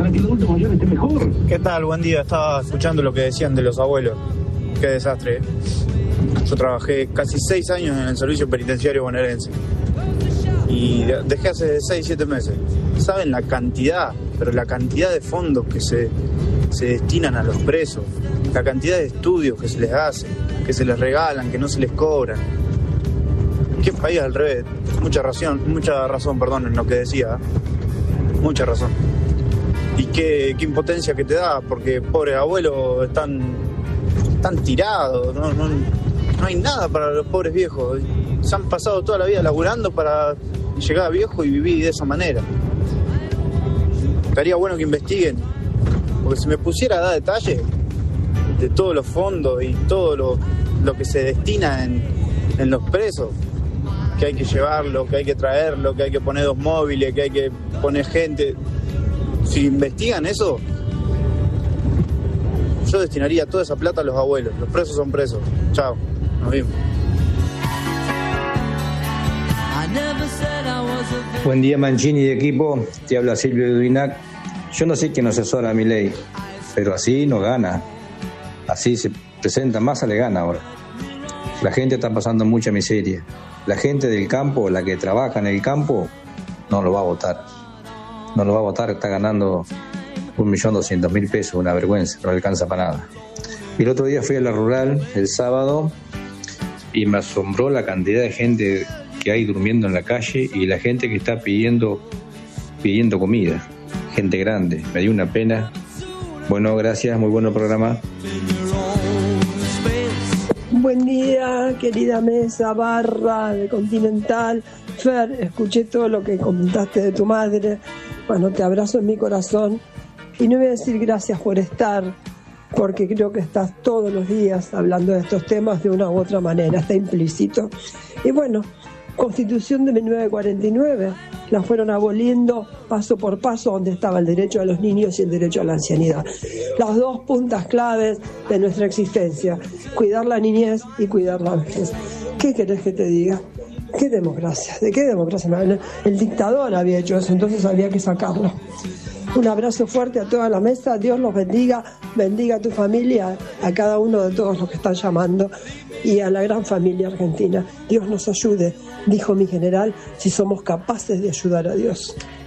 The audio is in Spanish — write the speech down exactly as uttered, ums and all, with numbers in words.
para que el adulto mayor esté mejor. ¿Qué tal? Buen día. Estaba escuchando lo que decían de los abuelos. Qué desastre. Yo trabajé casi seis años en el servicio penitenciario bonaerense. Y dejé hace seis, siete meses. ¿Saben la cantidad, pero la cantidad de fondos que se, se destinan a los presos? La cantidad de estudios que se les hace, que se les regalan, que no se les cobran. ¿Qué país al revés? Mucha razón, mucha razón, perdón, en lo que decía. Mucha razón. Y qué, qué impotencia que te da, porque pobres abuelos están, están tirados, no, no, no hay nada para los pobres viejos. Se han pasado toda la vida laburando para llegar a viejo y vivir de esa manera. Estaría bueno que investiguen, porque si me pusiera a dar detalles de todos los fondos y todo lo, lo que se destina en, en los presos, que hay que llevarlo, que hay que traerlo, que hay que poner dos móviles, que hay que poner gente. Si investigan eso, yo destinaría toda esa plata a los abuelos. Los presos son presos. Chao, nos vemos. Buen día, Mancini de equipo. Te habla Silvio Duinac. Yo no sé quién asesora a Milei, pero así no gana. Así se presenta, Massa le gana ahora. La gente está pasando mucha miseria. La gente del campo, la que trabaja en el campo, no lo va a votar. No lo va a votar, está ganando un millón doscientos mil pesos, una vergüenza, no le alcanza para nada. Y el otro día fui a la rural, el sábado, y me asombró la cantidad de gente que hay durmiendo en la calle y la gente que está pidiendo, pidiendo comida. Gente grande, me dio una pena. Bueno, gracias, muy bueno el programa. Buen día, querida mesa, barra de Continental. Fer, escuché todo lo que comentaste de tu madre. Bueno, te abrazo en mi corazón. Y no voy a decir gracias por estar, porque creo que estás todos los días hablando de estos temas de una u otra manera, está implícito. Y bueno, Constitución de mil novecientos cuarenta y nueve, la fueron aboliendo paso por paso, donde estaba el derecho a los niños y el derecho a la ancianidad. Las dos puntas claves de nuestra existencia, cuidar la niñez y cuidar la vejez. ¿Qué querés que te diga? ¿Qué democracia? ¿De qué democracia? El dictador había hecho eso, entonces había que sacarlo. Un abrazo fuerte a toda la mesa, Dios los bendiga, bendiga a tu familia, a cada uno de todos los que están llamando y a la gran familia argentina. Dios nos ayude, dijo mi general, si somos capaces de ayudar a Dios.